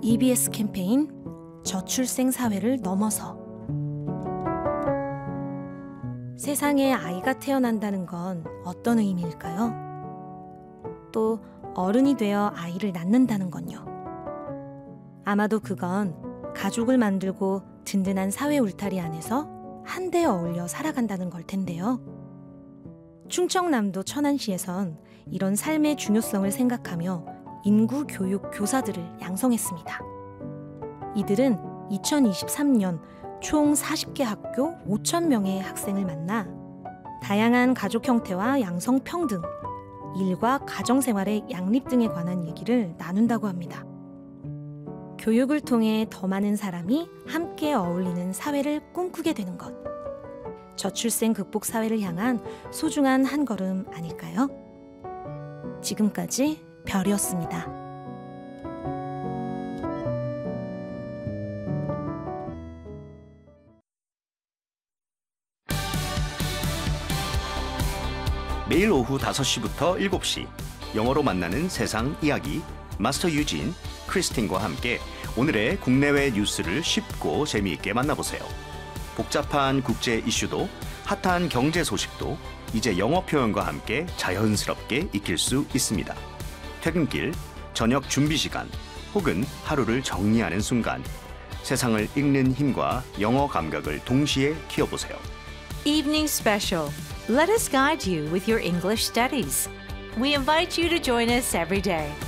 EBS 캠페인 저출생 사회를 넘어서. 세상에 아이가 태어난다는 건 어떤 의미일까요? 또 어른이 되어 아이를 낳는다는 건요. 아마도 그건 가족을 만들고 든든한 사회 울타리 안에서 한데 어울려 살아간다는 걸 텐데요. 충청남도 천안시에선 이런 삶의 중요성을 생각하며 인구 교육 교사들을 양성했습니다. 이들은 2023년 총 40개 학교 5,000명의 학생을 만나 다양한 가족 형태와 양성 평등, 일과 가정생활의 양립 등에 관한 얘기를 나눈다고 합니다. 교육을 통해 더 많은 사람이 함께 어울리는 사회를 꿈꾸게 되는 것. 저출생 극복 사회를 향한 소중한 한 걸음 아닐까요? 지금까지 별이었습니다. 매일 오후 5시부터 7시 영어로 만나는 세상 이야기 마스터 유진, 크리스틴과 함께 오늘의 국내외 뉴스를 쉽고 재미있게 만나보세요. 복잡한 국제 이슈도 핫한 경제 소식도 이제 영어 표현과 함께 자연스럽게 익힐 수 있습니다. 퇴근길, 저녁 준비 시간 혹은 하루를 정리하는 순간 세상을 읽는 힘과 영어 감각을 동시에 키워보세요. Evening Special. Let us guide you with your English studies. We invite you to join us every day.